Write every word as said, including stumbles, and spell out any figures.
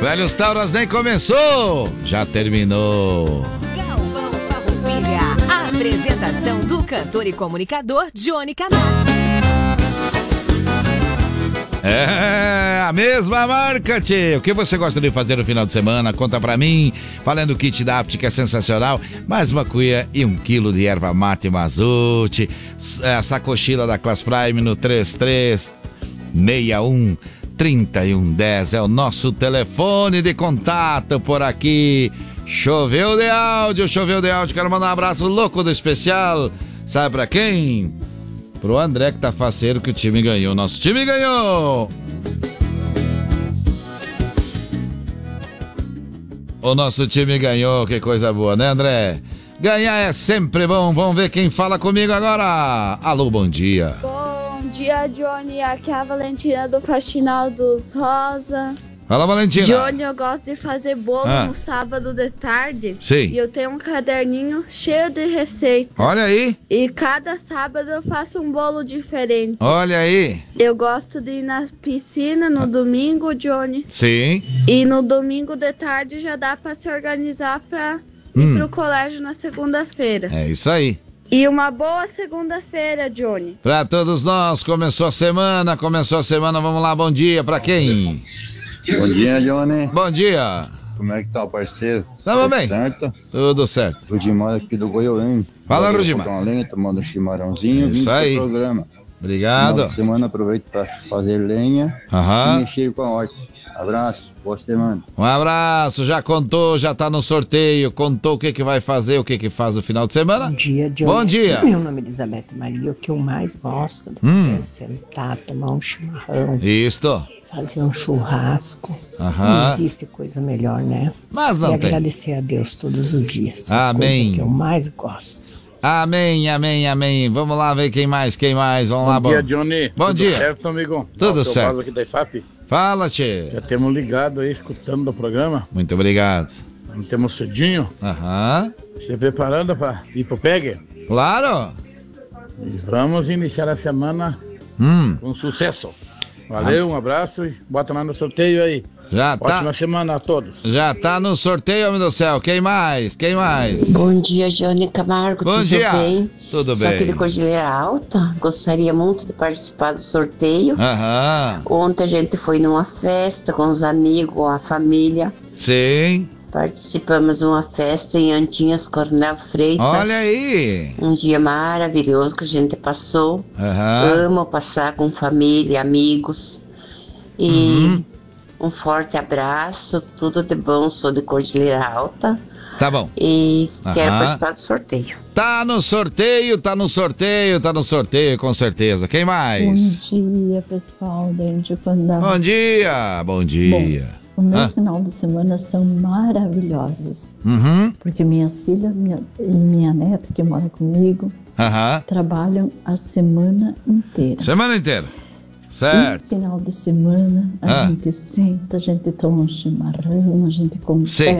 Velhos Tauras nem começou, já terminou. Galvão Farroupilha, a apresentação do cantor e comunicador Johnny Camargo. É, a mesma marca, tchê. O que você gosta de fazer no final de semana? Conta pra mim. Falando do kit da Apt, que é sensacional. Mais uma cuia e um quilo de erva mate Mazute. A sacochila da Class Prime no três três seis um, três um um zero. É o nosso telefone de contato por aqui. Choveu de áudio, choveu de áudio. Quero mandar um abraço louco do especial. Sabe pra quem? Pro André, que tá faceiro, que o time ganhou. Nosso time ganhou! O nosso time ganhou, que coisa boa, né, André? Ganhar é sempre bom. Vamos ver quem fala comigo agora. Alô, bom dia. Bom dia, Johnny. Aqui é a Valentina do Faxinal dos Rosa. Fala, Valentina. Johnny, eu gosto de fazer bolo ah. no sábado de tarde. Sim. E eu tenho um caderninho cheio de receitas. Olha aí. E cada sábado eu faço um bolo diferente. Olha aí. Eu gosto de ir na piscina no ah. domingo, Johnny. Sim. E no domingo de tarde já dá pra se organizar pra hum. ir pro colégio na segunda-feira. É isso aí. E uma boa segunda-feira, Johnny. Pra todos nós, começou a semana, começou a semana, vamos lá, bom dia, pra quem? Bom dia, Johnny. Bom dia. Como é que tá o parceiro? Tamo bem. Certo? Tudo certo. Rudimar aqui do Goiôem. Fala, Rudimar. Tomando lenha, tomando um chimarrãozinho. Isso aí. Programa. Obrigado. Final de semana aproveito pra fazer lenha Aham. e mexer com a horta. Abraço, boa semana. Um abraço, já contou, já tá no sorteio, contou o que que vai fazer, o que que faz no final de semana? Bom dia, Johnny. Bom dia. Meu nome é Elizabeth Maria, o que eu mais gosto de fazer hum. é sentar, tomar um chimarrão. Isto. Fazer um churrasco. Aham. Não existe coisa melhor, né? Mas não e tem. agradecer a Deus todos os dias. Amém. Coisa que eu mais gosto. Amém, amém, amém. Vamos lá ver quem mais, quem mais. Vamos bom lá, bom dia, Johnny. Bom Tudo dia. certo, amigo? Tudo Nossa, certo. Eu aqui da I F A P. Fala, tchê. Já temos ligado aí, escutando o programa. Muito obrigado. Não temos cedinho. Aham. Se preparando para ir pro Pegue. Claro. E vamos iniciar a semana hum. com sucesso. Valeu, ah. um abraço e bota lá no sorteio aí. Já tá. Ótima semana a todos. Já tá no sorteio, homem do céu. Quem mais? Quem mais? Bom dia, Johnny Camargo. Bom Tudo dia. bem? Tudo Sou bem. aqui de Cordilheira Alta. Gostaria muito de participar do sorteio. Aham. Ontem a gente foi numa festa com os amigos, com a família. Sim. Participamos de uma festa em Antinhas, Coronel Freitas. Olha aí. Um dia maravilhoso que a gente passou. Aham. Amo passar com família, amigos. E uhum. um forte abraço, tudo de bom. Sou de Cordilheira Alta. Tá bom. E Aham. quero participar do sorteio. Tá no sorteio, tá no sorteio, tá no sorteio, com certeza. Quem mais? Bom dia, pessoal da Indipandá. Bom dia, bom dia. Bom. Os meus ah. finais de semana são maravilhosos. Uhum. Porque minhas filhas minha, e minha neta, que mora comigo, uhum. trabalham a semana inteira. Semana inteira. Certo. No final de semana, a ah. gente senta, a gente toma um chimarrão, a gente come.